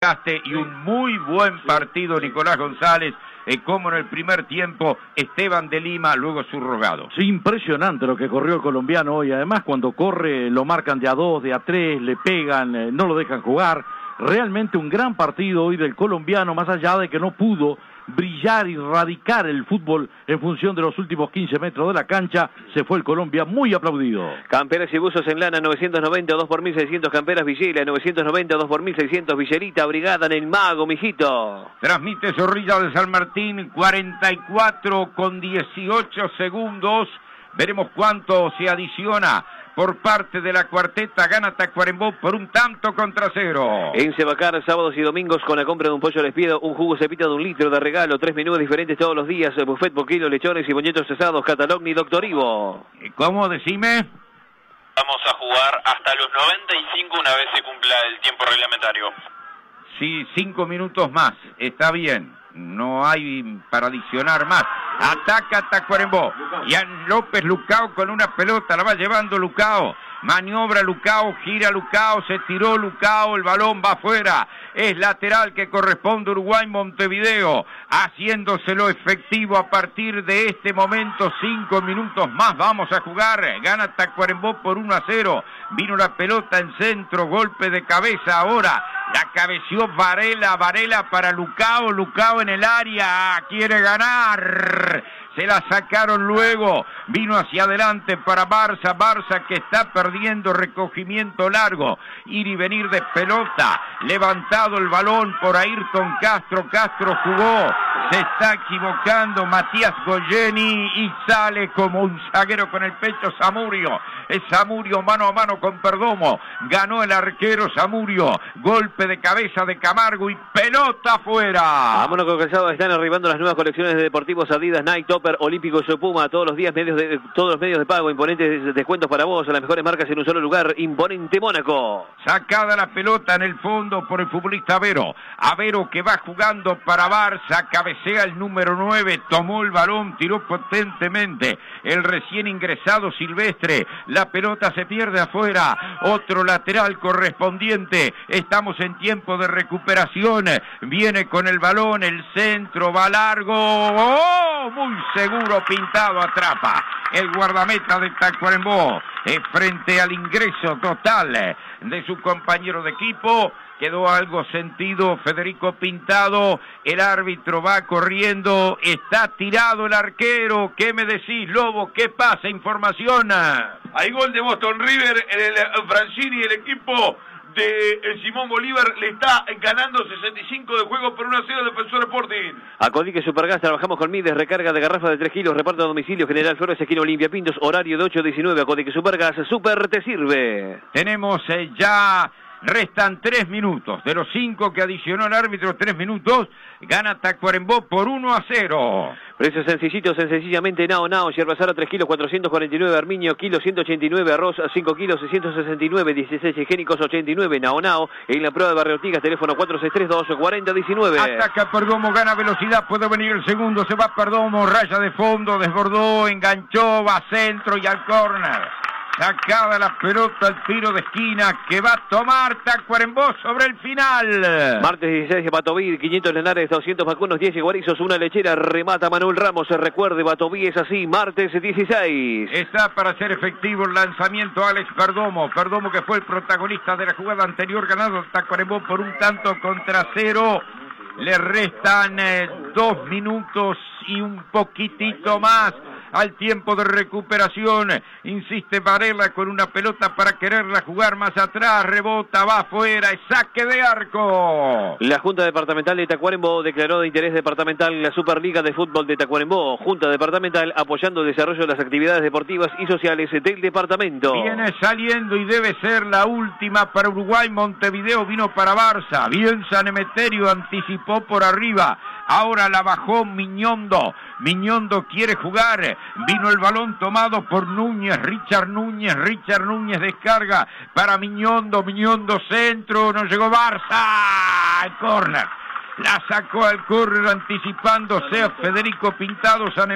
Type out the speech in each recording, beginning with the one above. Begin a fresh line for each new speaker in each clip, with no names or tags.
desgaste y un muy buen partido Nicolás González, como en el primer tiempo Esteban de Lima, luego subrogado.
Sí, impresionante lo que corrió el colombiano hoy. Además, cuando corre lo marcan de a 2, de a 3, le pegan, no lo dejan jugar. Realmente un gran partido hoy del colombiano, más allá de que no pudo brillar y radicar el fútbol en función de los últimos 15 metros de la cancha. Se fue el Colombia muy aplaudido.
Camperas y buzos en lana, 990, 2 por 1.600 camperas Villela, 990, 2 por 1.600 Villerita, Brigada en el Mago, mijito.
Transmite Zorrilla de San Martín, 44 con 18 segundos. Veremos cuánto se adiciona por parte de la cuarteta. Gana Tacuarembó por 1-0.
En Cebacar, sábados y domingos, con la compra de un pollo les pido un jugo cepita de 1 litro de regalo, 3 menús diferentes todos los días, buffet, poquilo, lechones y boñetos asados, Catalogni, Doctor Ivo.
¿Cómo? Decime.
Vamos a jugar hasta los 95 una vez se cumpla el tiempo reglamentario.
Sí, 5 minutos más, está bien. No hay para adicionar más. Ataca Tacuarembó. Ian López Lucao con una pelota, la va llevando Lucao. Maniobra Lucao, gira Lucao, se tiró Lucao, el balón va afuera. Es lateral que corresponde a Uruguay-Montevideo, haciéndoselo efectivo a partir de este momento. 5 minutos más vamos a jugar. Gana Tacuarembó por 1-0. Vino la pelota en centro, golpe de cabeza ahora. La cabeció Varela para Lucao, Lucao en el área, quiere ganar. Se la sacaron luego, vino hacia adelante para Barça que está perdiendo recogimiento largo, ir y venir de pelota, levantado el balón por Ayrton Castro jugó, se está equivocando Matías Goyeni y sale como un zaguero con el pecho Zamudio, es Zamudio mano a mano con Perdomo, ganó el arquero Zamudio, golpe de cabeza de Camargo y pelota afuera.
Vámonos con Calzado, están arribando las nuevas colecciones de deportivos Adidas, Nike, Topper, Olímpico y Puma, todos los días todos los medios de pago, imponentes descuentos para vos, a las mejores marcas en un solo lugar, Imponente Mónaco.
Sacada la pelota en el fondo por el futbolista Avero que va jugando para Barça, cabecea el número 9, tomó el balón, tiró potentemente el recién ingresado Silvestre, la pelota se pierde afuera, otro lateral correspondiente, estamos en tiempo de recuperación, viene con el balón, el centro va largo, ¡oh! Muy seguro Pintado, atrapa el guardameta de Tacuarembó frente al ingreso total de su compañero de equipo. Quedó algo sentido Federico Pintado, el árbitro va corriendo, está tirado el arquero. ¿Qué me decís, Lobo? ¿Qué pasa? Información.
Hay gol de Boston River en el Francini, el equipo de Simón Bolívar le está ganando 65 de juego por 1-0 Defensor Sporting.
A Codique Supergas trabajamos con Mides, recarga de garrafa de 3 kilos, reparto a domicilio, General Flores, esquina Olimpia Pintos, horario de 8 a 19. A Codique Supergas, Super te sirve.
Tenemos ya... Restan 3 minutos, de los 5 que adicionó el árbitro, 3 minutos, gana Tacuarembó por 1-0.
Precios sencillitos, sencillamente Nao, yerbasara 3 kilos, 449, armiño, kilo 189, arroz 5 kilos, 669, 16 higiénicos 89, Nao, en la prueba de Barrio Ortigas, teléfono 4632-4019.
Ataca Perdomo, gana velocidad, puede venir el segundo, se va Perdomo, raya de fondo, desbordó, enganchó, va centro y al córner. Sacada la pelota al tiro de esquina que va a tomar Tacuarembó sobre el final.
Martes 16 de Batoví, 500 Lenares, 200 vacunos, 10 guarizos, una lechera, remata Manuel Ramos. Se recuerde, Batoví es así, martes 16.
Está para hacer efectivo el lanzamiento Alex Perdomo que fue el protagonista de la jugada anterior, ganado Tacuarembó por 1-0. Le restan 2 minutos y un poquitito más al tiempo de recuperación. Insiste Varela con una pelota para quererla jugar más atrás, rebota, va afuera, es saque de arco.
La Junta Departamental de Tacuarembó declaró de interés departamental la Superliga de Fútbol de Tacuarembó. Junta Departamental apoyando el desarrollo de las actividades deportivas y sociales del departamento.
Viene saliendo y debe ser la última para Uruguay. Montevideo vino para Barça. Bien San Emeterio, anticipó por arriba. Ahora la bajó Miñondo. Miñondo quiere jugar. Vino el balón tomado por Núñez. Richard Núñez descarga para Miñondo. Miñondo centro. No llegó Barça. El córner. La sacó al córner anticipándose a Federico Pintado. San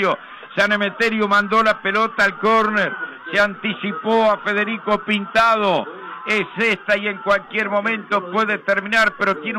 Emeterio mandó la pelota al córner. Se anticipó a Federico Pintado. Es esta y en cualquier momento puede terminar, pero tiene